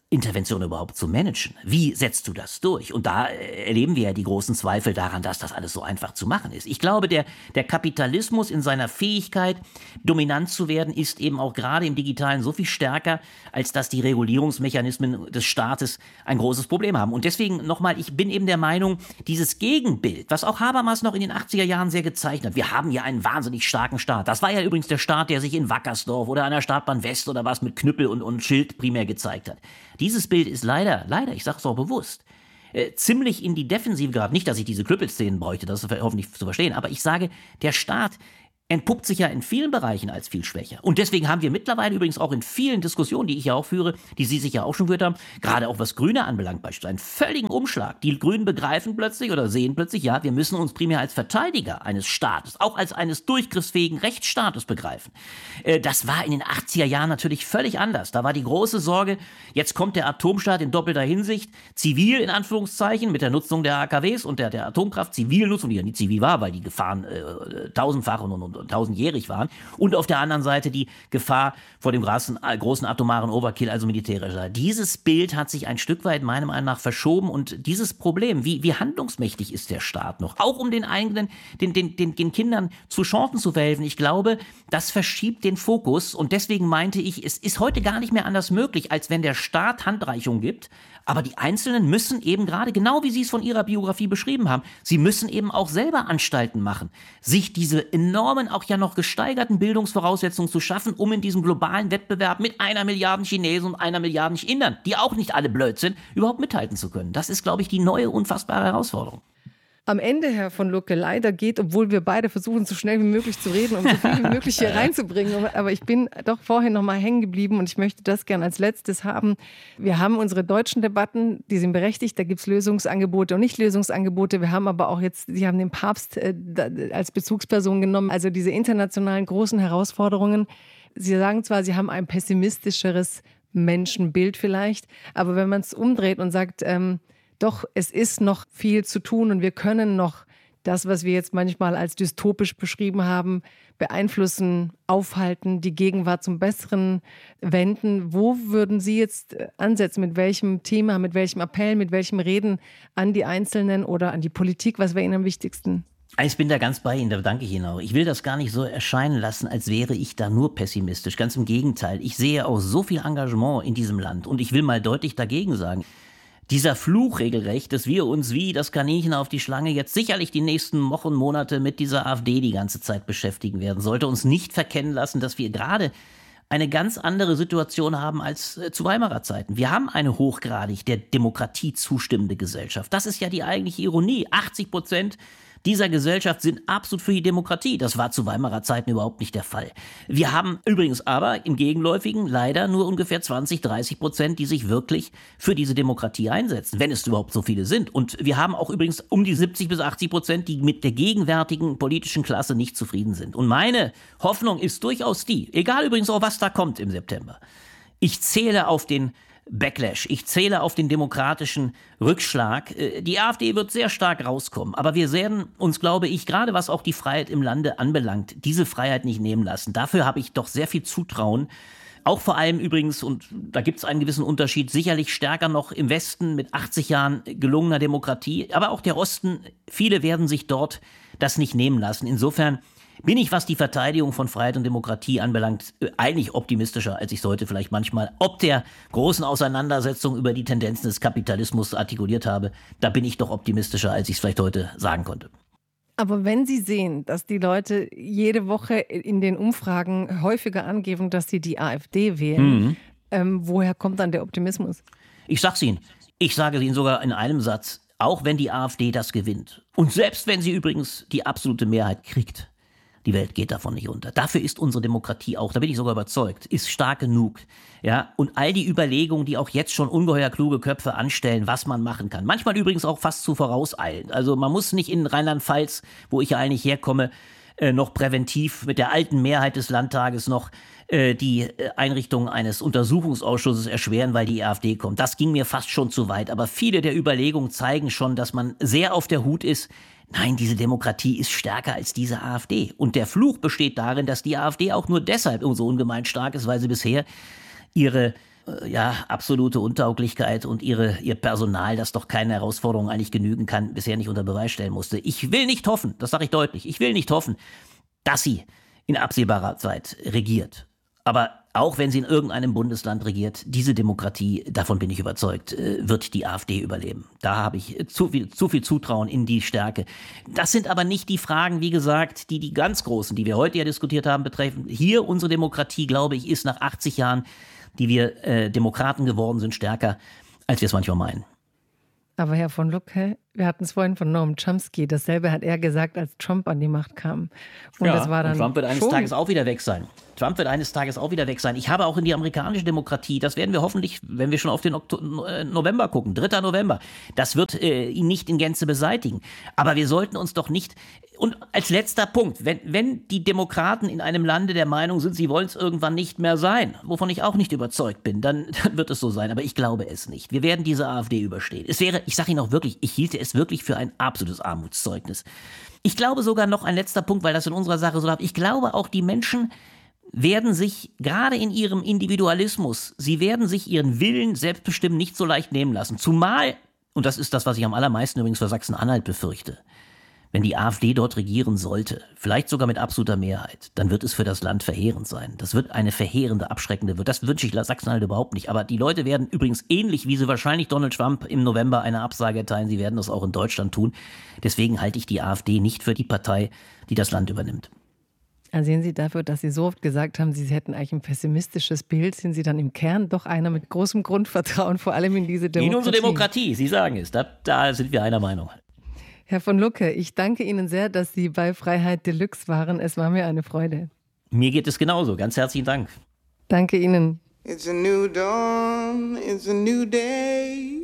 Speaker 1: Intervention überhaupt zu managen. Wie setzt du das durch? Und da erleben wir ja die großen Zweifel daran, dass das alles so einfach zu machen ist. Ich glaube, der, der Kapitalismus in seiner Fähigkeit, dominant zu werden, ist eben auch gerade im Digitalen so viel stärker, als dass die Regulierungsmechanismen des Staates ein großes Problem haben. Und deswegen nochmal, ich bin eben der Meinung, dieses Gegenbild, was auch Habermas noch in den achtziger Jahren sehr gezeichnet hat, wir haben ja einen wahnsinnig starken Staat. Das war ja übrigens der Staat, der sich in Wackersdorf oder an der Startbahn West oder was mit Knüppel und, und Schild primär gezeigt hat. Dieses Bild ist leider, leider, ich sage es auch bewusst, äh, ziemlich in die Defensive geraten. Nicht, dass ich diese Knüppelszenen bräuchte, das ist hoffentlich zu verstehen, aber ich sage, der Staat entpuppt sich ja in vielen Bereichen als viel schwächer. Und deswegen haben wir mittlerweile übrigens auch in vielen Diskussionen, die ich ja auch führe, die Sie sich ja auch schon gehört haben, gerade auch was Grüne anbelangt, beispielsweise einen völligen Umschlag. Die Grünen begreifen plötzlich oder sehen plötzlich, ja, wir müssen uns primär als Verteidiger eines Staates, auch als eines durchgriffsfähigen Rechtsstaates begreifen. Äh, das war in den achtziger Jahren natürlich völlig anders. Da war die große Sorge, jetzt kommt der Atomstaat in doppelter Hinsicht, zivil in Anführungszeichen, mit der Nutzung der A K Ws und der, der Atomkraft, Zivilnutzung, die ja nicht zivil war, weil die Gefahren äh, tausendfach und, und tausendjährig waren. Und auf der anderen Seite die Gefahr vor dem großen, großen atomaren Overkill, also militärischer. Dieses Bild hat sich ein Stück weit meiner Meinung nach verschoben und dieses Problem, wie, wie handlungsmächtig ist der Staat noch, auch um den eigenen, den, den, den, den Kindern zu Chancen zu verhelfen, ich glaube, das verschiebt den Fokus und deswegen meinte ich, es ist heute gar nicht mehr anders möglich, als wenn der Staat Handreichung gibt, aber die Einzelnen müssen eben gerade, genau wie Sie es von Ihrer Biografie beschrieben haben, sie müssen eben auch selber Anstalten machen, sich diese enormen, auch ja noch gesteigerten Bildungsvoraussetzungen zu schaffen, um in diesem globalen Wettbewerb mit einer Milliarde Chinesen und einer Milliarde Indern, die auch nicht alle blöd sind, überhaupt mithalten zu können. Das ist, glaube ich, die neue, unfassbare Herausforderung.
Speaker 2: Am Ende, Herr von Lucke, leider geht, obwohl wir beide versuchen, so schnell wie möglich zu reden, um so viel wie möglich hier reinzubringen. Aber ich bin doch vorhin noch mal hängen geblieben und ich möchte das gern als letztes haben. Wir haben unsere deutschen Debatten, die sind berechtigt, da gibt es Lösungsangebote und Nicht-Lösungsangebote. Wir haben aber auch jetzt, Sie haben den Papst äh, als Bezugsperson genommen, also diese internationalen großen Herausforderungen. Sie sagen zwar, Sie haben ein pessimistischeres Menschenbild vielleicht, aber wenn man es umdreht und sagt, ähm, doch, es ist noch viel zu tun und wir können noch das, was wir jetzt manchmal als dystopisch beschrieben haben, beeinflussen, aufhalten, die Gegenwart zum Besseren wenden. Wo würden Sie jetzt ansetzen? Mit welchem Thema, mit welchem Appell, mit welchem Reden an die Einzelnen oder an die Politik? Was wäre Ihnen am wichtigsten?
Speaker 1: Ich bin da ganz bei Ihnen, da danke ich Ihnen auch. Ich will das gar nicht so erscheinen lassen, als wäre ich da nur pessimistisch. Ganz im Gegenteil. Ich sehe auch so viel Engagement in diesem Land und ich will mal deutlich dagegen sagen, dieser Fluch regelrecht, dass wir uns wie das Kaninchen auf die Schlange jetzt sicherlich die nächsten Wochen, Monate mit dieser AfD die ganze Zeit beschäftigen werden, sollte uns nicht verkennen lassen, dass wir gerade eine ganz andere Situation haben als äh, zu Weimarer Zeiten. Wir haben eine hochgradig der Demokratie zustimmende Gesellschaft. Das ist ja die eigentliche Ironie. achtzig Prozent dieser Gesellschaft sind absolut für die Demokratie. Das war zu Weimarer Zeiten überhaupt nicht der Fall. Wir haben übrigens aber im Gegenläufigen leider nur ungefähr zwanzig, dreißig Prozent, die sich wirklich für diese Demokratie einsetzen, wenn es überhaupt so viele sind. Und wir haben auch übrigens um die siebzig bis achtzig Prozent, die mit der gegenwärtigen politischen Klasse nicht zufrieden sind. Und meine Hoffnung ist durchaus die, egal übrigens auch, was da kommt im September. Ich zähle auf den Backlash. Ich zähle auf den demokratischen Rückschlag. Die AfD wird sehr stark rauskommen, aber wir werden uns, glaube ich, gerade was auch die Freiheit im Lande anbelangt, diese Freiheit nicht nehmen lassen. Dafür habe ich doch sehr viel Zutrauen. Auch vor allem übrigens, und da gibt es einen gewissen Unterschied, sicherlich stärker noch im Westen mit achtzig Jahren gelungener Demokratie, aber auch der Osten, viele werden sich dort das nicht nehmen lassen. Insofern bin ich, was die Verteidigung von Freiheit und Demokratie anbelangt, eigentlich optimistischer, als ich es heute vielleicht manchmal ob der großen Auseinandersetzung über die Tendenzen des Kapitalismus artikuliert habe. Da bin ich doch optimistischer, als ich es vielleicht heute sagen konnte.
Speaker 2: Aber wenn Sie sehen, dass die Leute jede Woche in den Umfragen häufiger angeben, dass sie die AfD wählen, mhm. ähm, woher kommt dann der Optimismus?
Speaker 1: Ich sag's Ihnen. Ich sage Ihnen sogar in einem Satz, auch wenn die AfD das gewinnt und selbst wenn sie übrigens die absolute Mehrheit kriegt, die Welt geht davon nicht unter. Dafür ist unsere Demokratie auch, da bin ich sogar überzeugt, ist stark genug. Ja? Und all die Überlegungen, die auch jetzt schon ungeheuer kluge Köpfe anstellen, was man machen kann. Manchmal übrigens auch fast zu vorauseilen. Also man muss nicht in Rheinland-Pfalz, wo ich ja eigentlich herkomme, äh, noch präventiv mit der alten Mehrheit des Landtages noch äh, die äh, Einrichtung eines Untersuchungsausschusses erschweren, weil die AfD kommt. Das ging mir fast schon zu weit. Aber viele der Überlegungen zeigen schon, dass man sehr auf der Hut ist. Nein, diese Demokratie ist stärker als diese AfD. Und der Fluch besteht darin, dass die AfD auch nur deshalb so ungemein stark ist, weil sie bisher ihre äh, ja, absolute Untauglichkeit und ihre, ihr Personal, das doch keine Herausforderung eigentlich genügen kann, bisher nicht unter Beweis stellen musste. Ich will nicht hoffen, das sage ich deutlich, ich will nicht hoffen, dass sie in absehbarer Zeit regiert. Aber auch wenn sie in irgendeinem Bundesland regiert, diese Demokratie, davon bin ich überzeugt, wird die AfD überleben. Da habe ich zu viel, zu viel Zutrauen in die Stärke. Das sind aber nicht die Fragen, wie gesagt, die die ganz großen, die wir heute ja diskutiert haben, betreffen. Hier unsere Demokratie, glaube ich, ist nach achtzig Jahren, die wir äh, Demokraten geworden sind, stärker, als wir es manchmal meinen.
Speaker 2: Aber Herr von Lucke, wir hatten es vorhin von Noam Chomsky, dasselbe hat er gesagt, als Trump an die Macht kam. Und
Speaker 1: ja,
Speaker 2: das war dann
Speaker 1: und Trump wird eines
Speaker 2: schon
Speaker 1: Tages auch wieder weg sein. Trump wird eines Tages auch wieder weg sein. Ich habe auch in die amerikanische Demokratie, das werden wir hoffentlich, wenn wir schon auf den Oktober, äh, November gucken, dritter November, das wird äh, ihn nicht in Gänze beseitigen. Aber wir sollten uns doch nicht, und als letzter Punkt, wenn, wenn die Demokraten in einem Lande der Meinung sind, sie wollen es irgendwann nicht mehr sein, wovon ich auch nicht überzeugt bin, dann, dann wird es so sein. Aber ich glaube es nicht. Wir werden diese AfD überstehen. Es wäre, ich sage Ihnen auch wirklich, ich hielte es wirklich für ein absolutes Armutszeugnis. Ich glaube sogar noch ein letzter Punkt, weil das in unserer Sache so läuft. Ich glaube auch, die Menschen werden sich gerade in ihrem Individualismus, sie werden sich ihren Willen selbstbestimmt nicht so leicht nehmen lassen. Zumal, und das ist das, was ich am allermeisten übrigens für Sachsen-Anhalt befürchte, wenn die AfD dort regieren sollte, vielleicht sogar mit absoluter Mehrheit, dann wird es für das Land verheerend sein. Das wird eine verheerende, abschreckende, das wünsche ich Sachsen-Anhalt überhaupt nicht. Aber die Leute werden übrigens ähnlich, wie sie wahrscheinlich Donald Trump im November eine Absage erteilen, sie werden das auch in Deutschland tun. Deswegen halte ich die AfD nicht für die Partei, die das Land übernimmt.
Speaker 2: Sehen Sie dafür, dass Sie so oft gesagt haben, Sie hätten eigentlich ein pessimistisches Bild, sind Sie dann im Kern doch einer mit großem Grundvertrauen, vor allem in diese Demokratie?
Speaker 1: In unsere Demokratie, Sie sagen es, da, da sind wir einer Meinung.
Speaker 2: Herr von Lucke, ich danke Ihnen sehr, dass Sie bei Freiheit Deluxe waren. Es war mir eine Freude.
Speaker 1: Mir geht es genauso. Ganz herzlichen Dank.
Speaker 2: Danke Ihnen.
Speaker 3: It's a new dawn, it's a new day.